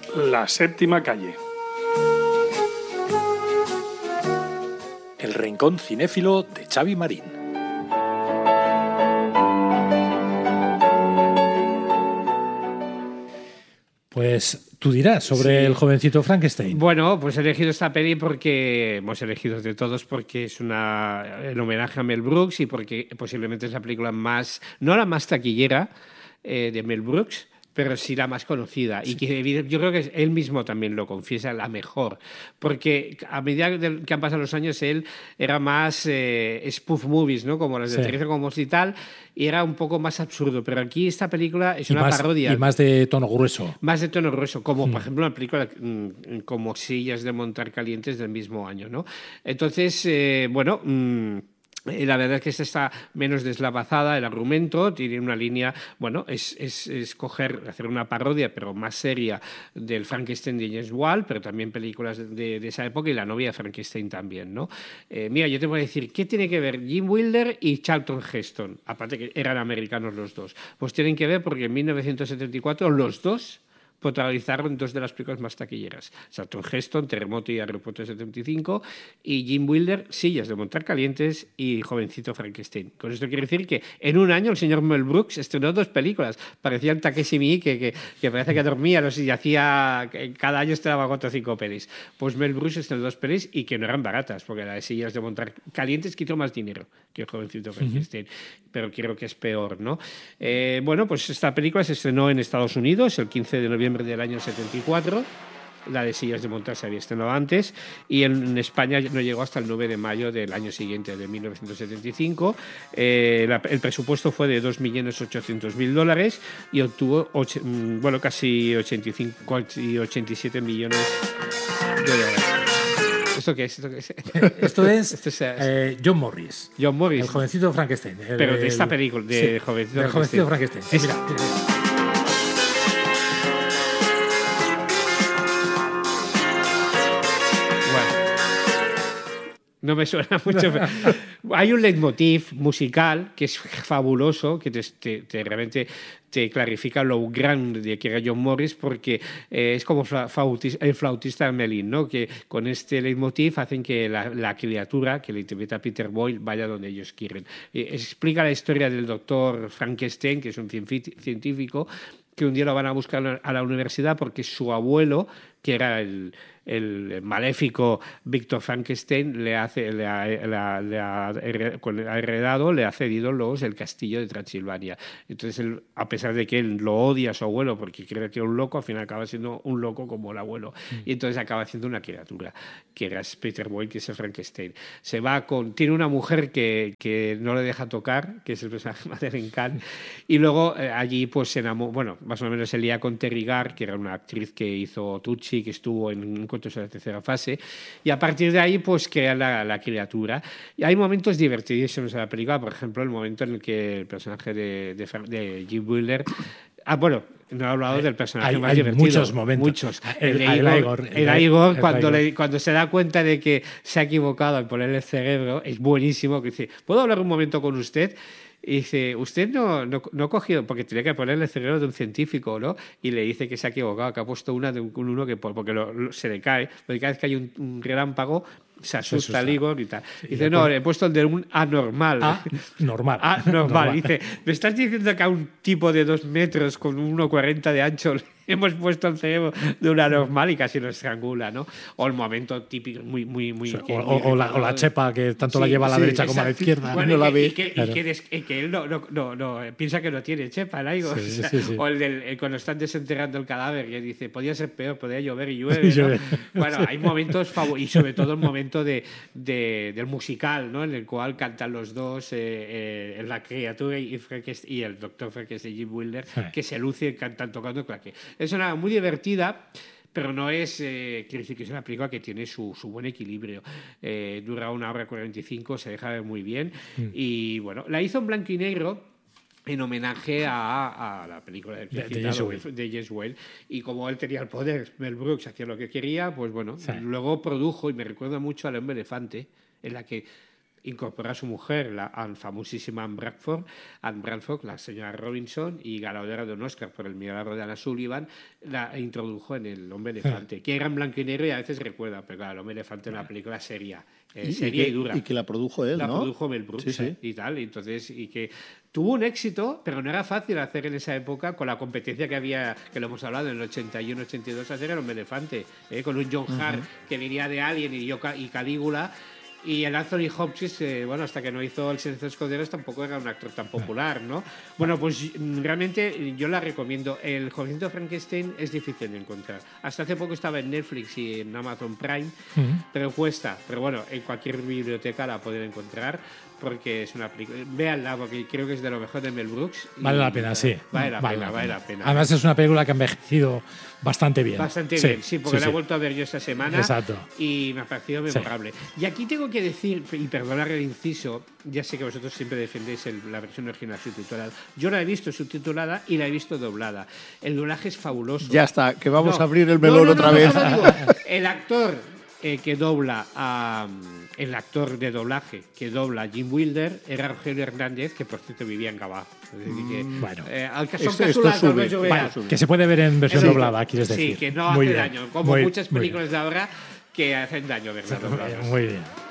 La séptima calle. El rincón cinéfilo de Xavi Marín. Pues tú dirás sobre el jovencito Frankenstein. Bueno, pues he elegido esta peli porque hemos elegido de todos porque es en homenaje a Mel Brooks y porque posiblemente es la película más, no la más taquillera de Mel Brooks, pero sí la más conocida. Sí. Y que yo creo que él mismo también lo confiesa, la mejor. Porque a medida que han pasado los años, él era más spoof movies, ¿no? Como las de Teresa Comos y tal, y era un poco más absurdo. Pero aquí esta película es una parodia. Y más de tono grueso. Más de tono grueso, como por ejemplo una película como Sillas de montar calientes del mismo año, ¿no? Entonces, la verdad es que esta está menos deslavazada, el argumento tiene una línea, bueno, es hacer una parodia, pero más seria del Frankenstein de James Whale, pero también películas de esa época y La novia de Frankenstein también, ¿no? Mira, yo te voy a decir, ¿qué tiene que ver Jim Wilder y Charlton Heston? Aparte que eran americanos los dos. Pues tienen que ver porque en 1974 los dos protagonizaron dos de las películas más taquilleras. Charlton Heston, Terremoto y Aeropuerto 75, y Jim Wilder, Sillas de montar calientes y Jovencito Frankenstein. Con esto quiero decir que en un año el señor Mel Brooks estrenó dos películas. Parecía un Takeshi Miike que parece que dormía, no sé, y hacía cada año estrenaba 4 o 5 pelis. Pues Mel Brooks estrenó 2 pelis y que no eran baratas, porque la de Sillas de montar calientes quitó más dinero que el Jovencito Frankenstein. Pero creo que es peor, ¿no? Bueno, pues esta película se estrenó en Estados Unidos el 15 de noviembre del año 74. La de Sillas de montar se había estrenado antes y en España no llegó hasta el 9 de mayo del año siguiente, de 1975. El presupuesto fue de $2.800.000 y obtuvo casi 87 millones de dólares. ¿Esto qué es? Esto es John Morris. John Morris. El jovencito Frankenstein. Pero de esta película, de Jovencito Frankenstein. Sí, mira. No me suena mucho. Hay un leitmotiv musical que es fabuloso, que realmente te clarifica lo grande que era John Morris, porque es como el flautista Melin, ¿no? Que con este leitmotiv hacen que la criatura que le interpreta Peter Boyle vaya donde ellos quieren. Explica la historia del doctor Frankenstein, que es un científico, que un día lo van a buscar a la universidad porque su abuelo, que era el maléfico Víctor Frankenstein, le ha heredado, le ha cedido el castillo de Transilvania. Entonces, él, a pesar de que él lo odia a su abuelo porque cree que era un loco, al final acaba siendo un loco como el abuelo. Y entonces acaba siendo una criatura, que era Peter Boyle, que es el Frankenstein. Tiene una mujer que no le deja tocar, que es el personaje de Madeleine Kahn, y luego allí pues se enamoró, bueno, más o menos se lía con Terry Garr, que era una actriz que hizo Tucci, que estuvo en Encuentros en la tercera fase, y a partir de ahí pues crea la criatura. Y hay momentos divertidísimos en la película, por ejemplo el momento en el que el personaje de Jim Wilder, no he hablado del personaje más divertido. Muchos momentos. El Igor, cuando se da cuenta de que se ha equivocado al ponerle el cerebro, es buenísimo, que dice, ¿puedo hablar un momento con usted? Y dice, usted no ha cogido, porque tenía que ponerle el cerebro de un científico, ¿no? Y le dice que se ha equivocado, que ha puesto una de uno que porque se le cae, porque cada vez que hay un relámpago se asusta el Igor y tal. Sí, dice, no, le he puesto el de un anormal. Normal. Dice, ¿me estás diciendo que a un tipo de 2 metros con 1,40 de ancho hemos puesto el cerebro de una normal y casi lo estrangula, ¿no? O el momento típico, muy... O la chepa, que tanto la lleva a la derecha como a la izquierda. Bueno, no la ve. Y que él no piensa que no tiene chepa, el Igor. Sí. O cuando están desenterrando el cadáver, que dice, podía ser peor, podía llover y llueve, ¿no? Bueno, hay momentos favoritos, y sobre todo el momento del musical, ¿no? En el cual cantan los dos, la criatura y el doctor Frankenstein, Jim Wilder, que se luce tocando claque. Es una muy divertida, pero no es, quiero decir que es una película que tiene su buen equilibrio. Dura 1 hora y 45, se deja ver muy bien. Y bueno, la hizo en blanco y negro en homenaje a la película de James Whale. Y como él tenía el poder, Mel Brooks hacía lo que quería, pues bueno, luego produjo, y me recuerda mucho al Hombre Elefante, en la que incorporó a su mujer, la famosísima Anne Bradford, la señora Robinson, y ganadora de un Oscar por El milagro de Anna Sullivan, la introdujo en El hombre elefante, que era en blanco y negro y a veces recuerda, pero claro, El hombre elefante es una película seria y dura. Y que la produjo él, La ¿no? produjo Mel Brooks, Sí. y tal, entonces, y que tuvo un éxito, pero no era fácil hacer en esa época con la competencia que había, que lo hemos hablado, en el 81-82, hacer El hombre elefante, con un John Hart que venía de Alien y Calígula. Y el Anthony Hopkins, hasta que no hizo El silencio de los corderos, tampoco era un actor tan popular, ¿no? Bueno, pues realmente yo la recomiendo. El jovencito Frankenstein es difícil de encontrar. Hasta hace poco estaba en Netflix y en Amazon Prime, pero cuesta. Pero bueno, en cualquier biblioteca la pueden encontrar, porque es una película. Véanla, porque creo que es de lo mejor de Mel Brooks. Vale la pena, sí. Vale la pena. Además es una película que ha envejecido bastante bien. Bastante bien, sí, porque la he vuelto a ver yo esta semana. Exacto. Y me ha parecido memorable. Y aquí tengo que decir, y perdonar el inciso, ya sé que vosotros siempre defendéis la versión original subtitulada. Yo la he visto subtitulada y la he visto doblada. El doblaje es fabuloso. Ya está, que vamos a abrir el melón otra vez. No, el actor que dobla el actor de doblaje que dobla a Jim Wilder era Rogelio Hernández, que por cierto vivía en Gabá. Bueno, que se puede ver en versión doblada, quieres decir. Sí, que no hace daño, como muchas películas de ahora que hacen daño, ¿verdad? Muy bien.